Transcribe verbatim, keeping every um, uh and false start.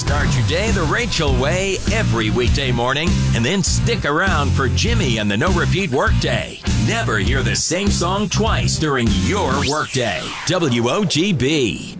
Start your day the Rachel way every weekday morning, and then stick around for Jimmy and the No Repeat Workday. Never hear the same song twice during your workday. W O G B.